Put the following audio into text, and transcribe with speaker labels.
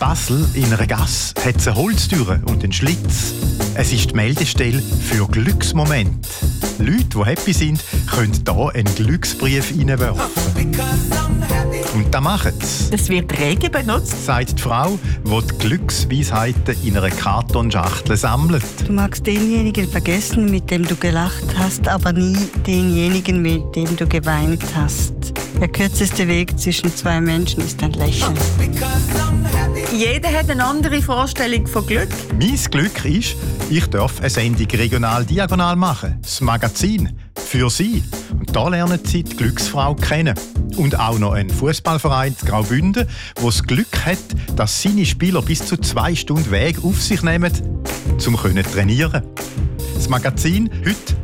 Speaker 1: Basel in einer Gasse hat es eine Holztür und einen Schlitz. Es ist die Meldestelle für Glücksmomente. Leute, die happy sind, können hier einen Glücksbrief reinwerfen. Und das machen sie.
Speaker 2: Es wird rege benutzt.
Speaker 1: Sagt die Frau, die die Glücksweisheiten in einer Kartonschachtel sammelt.
Speaker 3: Du magst denjenigen vergessen, mit dem du gelacht hast, aber nie denjenigen, mit dem du geweint hast. Der kürzeste Weg zwischen zwei Menschen ist ein Lächeln.
Speaker 2: Jeder hat eine andere Vorstellung von Glück.
Speaker 1: Mein Glück ist, ich darf eine Sendung regional diagonal machen. Das Magazin. Für Sie. Und da lernen Sie die Glücksfrau kennen. Und auch noch einen Fußballverein in Graubünden, der das Glück hat, dass seine Spieler bis zu 2 Stunden Weg auf sich nehmen, um trainieren zu können. Das Magazin heute